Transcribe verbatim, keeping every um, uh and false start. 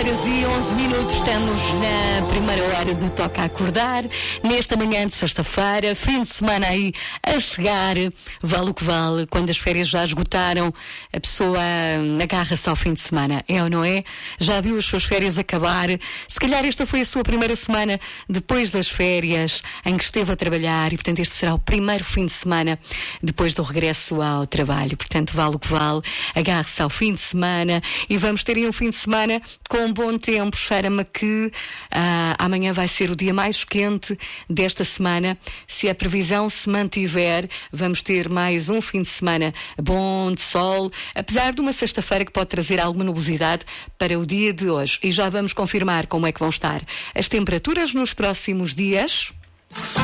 horas e onze minutos, estamos na primeira hora do Toca a Acordar, nesta manhã de sexta-feira, fim de semana aí a chegar, vale o que vale, quando as férias já esgotaram, a pessoa agarra-se ao fim de semana, é ou não é? Já viu as suas férias acabar? Se calhar esta foi a sua primeira semana depois das férias, em que esteve a trabalhar e, portanto, este será o primeiro fim de semana depois do regresso ao trabalho, portanto, vale o que vale, agarre-se ao fim de semana e vamos ter aí um fim de semana com um bom tempo. Cheira-me que ah, amanhã vai ser o dia mais quente desta semana. Se a previsão se mantiver, vamos ter mais um fim de semana bom, de sol, apesar de uma sexta-feira que pode trazer alguma nubosidade para o dia de hoje. E já vamos confirmar como é que vão estar as temperaturas nos próximos dias.